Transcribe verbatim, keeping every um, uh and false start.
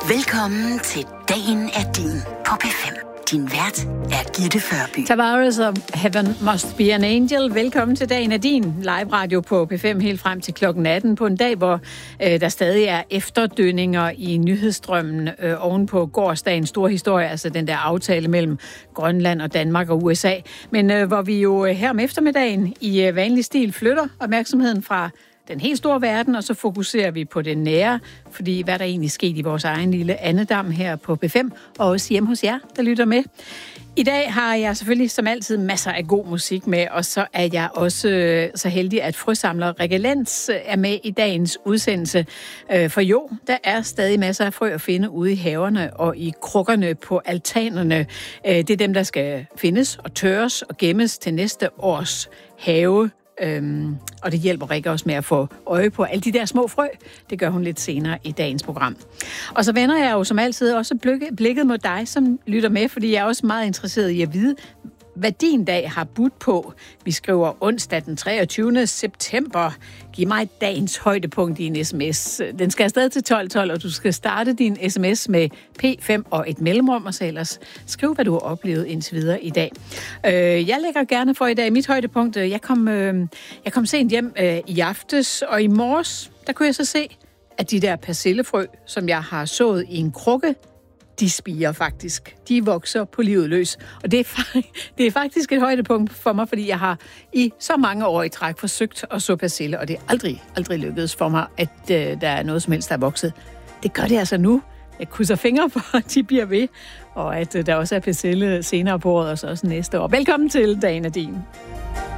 Velkommen til Dagen er din på P fem. Din vært er Gitte Førby. Tavares og Heaven Must Be an Angel. Velkommen til Dagen er din. Live radio på P fem helt frem til klokken atten på en dag, hvor øh, der stadig er efterdønninger i nyhedsstrømmen øh, oven på gårsdagens store historie, altså den der aftale mellem Grønland og Danmark og U S A. Men øh, hvor vi jo her om eftermiddagen i øh, vanlig stil flytter opmærksomheden fra den helt store verden, og så fokuserer vi på det nære, fordi hvad der egentlig sket i vores egen lille andedam her på P fem, og også hjemme hos jer, der lytter med. I dag har jeg selvfølgelig som altid masser af god musik med, og så er jeg også øh, så heldig, at frøsamler Rikke Lenz er med i dagens udsendelse. Øh, for jo, der er stadig masser af frø at finde ude i haverne og i krukkerne på altanerne. Øh, det er dem, der skal findes og tørres og gemmes til næste års have. Øhm, og det hjælper Rikke også med at få øje på alle de der små frø. Det gør hun lidt senere i dagens program. Og så vender jeg jo som altid også blikket mod dig, som lytter med, fordi jeg er også meget interesseret i at vide, hvad din dag har budt på. Vi skriver onsdag den treogtyvende september. Giv mig dagens højdepunkt i en sms. Den skal afsted til tolv tolv, og du skal starte din sms med P fem og et mellemrum, og så ellers skriv, hvad du har oplevet indtil videre i dag. Jeg lægger gerne for i dag mit højdepunkt. Jeg kom, jeg kom sent hjem i aftes, og i morges, der kunne jeg så se, at de der persillefrø, som jeg har sået i en krukke, de spirer faktisk. De vokser på livet løs. Og det er, det er faktisk et højdepunkt for mig, fordi jeg har i så mange år i træk forsøgt at så persille, og det er aldrig, aldrig lykkedes for mig, at øh, der er noget som helst, der er vokset. Det gør det altså nu. Jeg krydser fingre for, at de bliver ved, og at øh, der også er persille senere på året, og så også næste år. Velkommen til Dagen er din.